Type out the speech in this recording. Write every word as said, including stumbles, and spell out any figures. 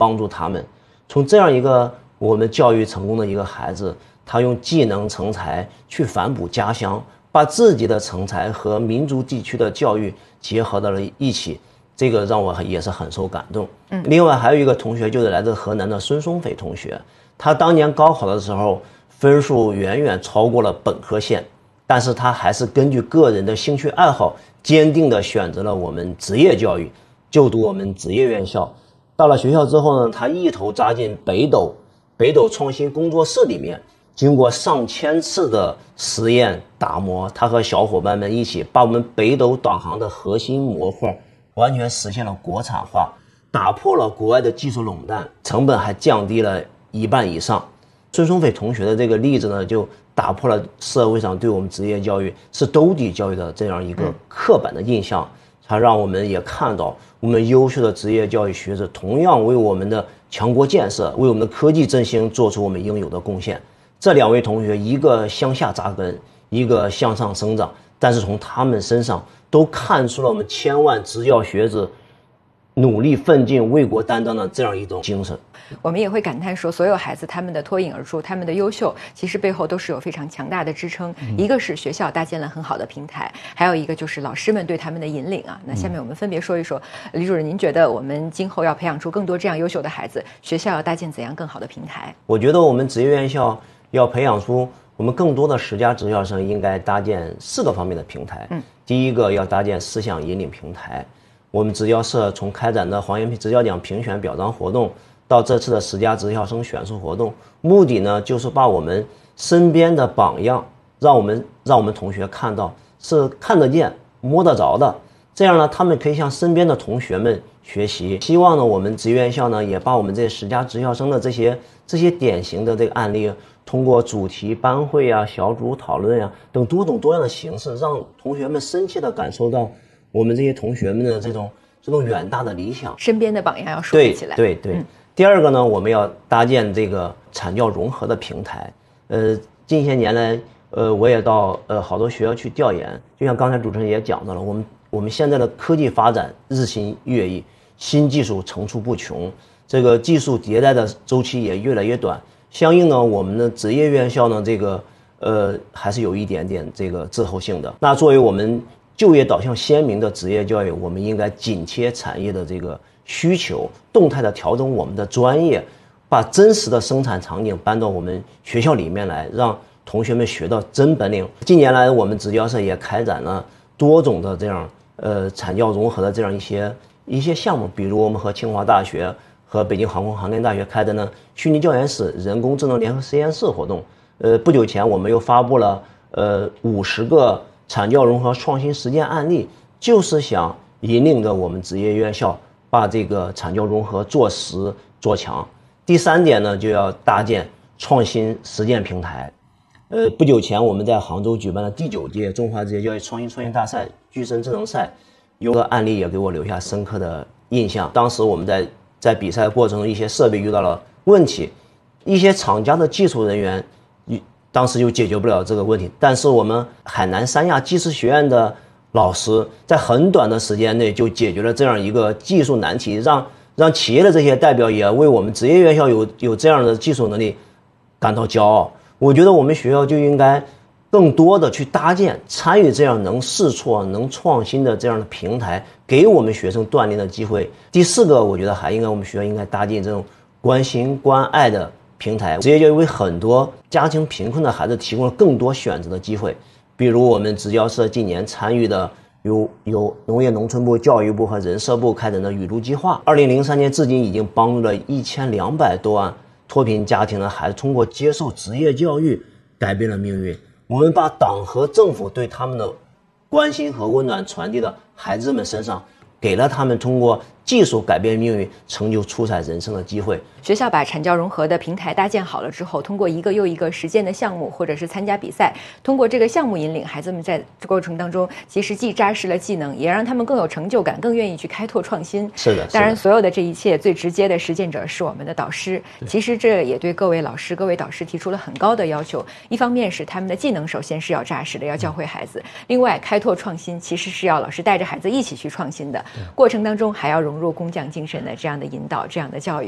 帮助他们。从这样一个我们教育成功的一个孩子，他用技能成才去反哺家乡，把自己的成才和民族地区的教育结合到了一起，这个让我也是很受感动。嗯，另外还有一个同学就是来自河南的孙松斐同学，他当年高考的时候分数远远超过了本科线，但是他还是根据个人的兴趣爱好，坚定地选择了我们职业教育，就读我们职业院校。到了学校之后呢，他一头扎进北斗北斗创新工作室里面，经过上千次的实验打磨，他和小伙伴们一起把我们北斗导航的核心模块完全实现了国产化，打破了国外的技术垄断，成本还降低了一半以上。孙松斐同学的这个例子呢，就打破了社会上对我们职业教育是兜底教育的这样一个刻板的印象，它让我们也看到我们优秀的职业教育学者同样为我们的强国建设，为我们的科技振兴做出我们应有的贡献。这两位同学一个向下扎根，一个向上生长，但是从他们身上都看出了我们千万职教学子努力奋进为国担当的这样一种精神。 我们也会感叹说，所有孩子他们的脱颖而出，他们的优秀其实背后都是有非常强大的支撑、嗯、一个是学校搭建了很好的平台，还有一个就是老师们对他们的引领啊。那下面我们分别说一说、嗯、李主任，您觉得我们今后要培养出更多这样优秀的孩子，学校要搭建怎样更好的平台？ 我觉得我们职业院校要培养出我们更多的十佳职校生，应该搭建四个方面的平台。嗯，第一个要搭建思想引领平台。我们职教社从开展的黄炎培职教奖评选表彰活动到这次的十佳职校生选授活动，目的呢就是把我们身边的榜样让我们让我们同学看到，是看得见摸得着的，这样呢他们可以向身边的同学们学习。希望呢我们职业院校呢也把我们这十佳职校生的这些这些典型的这个案例，通过主题班会啊、小组讨论啊等多种多样的形式，让同学们深切地感受到我们这些同学们的这种这种远大的理想， 身边的榜样要树立起来。 对对对、嗯。第二个呢，我们要搭建这个产教融合的平台。呃，近些年来，呃，我也到呃好多学校去调研，就像刚才主持人也讲到了，我们我们现在的科技发展日新月异，新技术层出不穷，这个技术迭代的周期也越来越短。相应呢，我们的职业院校呢，这个呃还是有一点点这个滞后性的。那作为我们就业导向鲜明的职业教育，我们应该紧贴产业的这个需求，动态的调整我们的专业，把真实的生产场景搬到我们学校里面来，让同学们学到真本领。近年来，我们职教社也开展了多种的这样呃产教融合的这样一些一些项目，比如我们和清华大学和北京航空航天大学开的呢虚拟教研室、人工智能联合实验室活动。呃，不久前我们又发布了呃五十个产教融合创新实践案例，就是想引领着我们职业院校把这个产教融合做实做强。第三点呢，就要搭建创新实践平台。呃，不久前我们在杭州举办了第九届中华职业教育创新创业大赛具身智能赛，有个案例也给我留下深刻的印象。当时我们在在比赛过程中，一些设备遇到了问题，一些厂家的技术人员当时就解决不了这个问题，但是我们海南三亚技师学院的老师在很短的时间内就解决了这样一个技术难题，让让企业的这些代表也为我们职业院校有有这样的技术能力感到骄傲。我觉得我们学校就应该更多的去搭建参与这样能试错能创新的这样的平台，给我们学生锻炼的机会。第四个，我觉得还应该我们学校应该搭建这种关心关爱的平台。职业教育为很多家庭贫困的孩子提供了更多选择的机会，比如我们职教社近年参与的由由农业农村部、教育部和人社部开展的雨露计划，二零零三年至今已经帮助了一千两百多万脱贫家庭的孩子通过接受职业教育改变了命运。我们把党和政府对他们的关心和温暖传递到孩子们身上，给了他们通过技术改变命运、成就出彩人生的机会。 学校把产教融合的平台搭建好了之后，通过一个又一个实践的项目，或者是参加比赛，通过这个项目引领孩子们在这过程当中，其实既扎实了技能，也让他们更有成就感，更愿意去开拓创新。 是的， 当然，所有的这一切最直接的实践者是我们的导师。其实这也对各位老师、各位导师提出了很高的要求。一方面是他们的技能首先是要扎实的，要教会孩子；另外，开拓创新其实是要老师带着孩子一起去创新的。过程当中还要融入工匠精神的这样的引导、这样的教育。